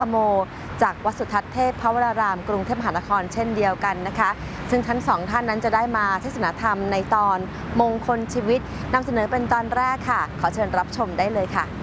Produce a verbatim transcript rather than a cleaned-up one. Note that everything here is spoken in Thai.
โมจากวัดสุทัศน์เทพพระวรารามกรุงเทพมหานครเช่นเดียวกันนะคะซึ่งทั้งสองท่านนั้นจะได้มาเทศนาธรรมในตอนมงคลชีวิตนำเสนอเป็นตอนแรกค่ะขอเชิญรับชมได้เลยค่ะ